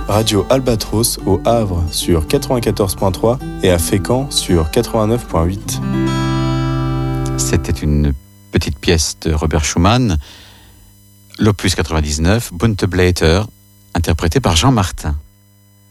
Radio Albatros au Havre sur 94.3 et à Fécamp sur 89.8. C'était une petite pièce de Robert Schumann, l'opus 99, Bunte Blätter, interprété par Jean Martin.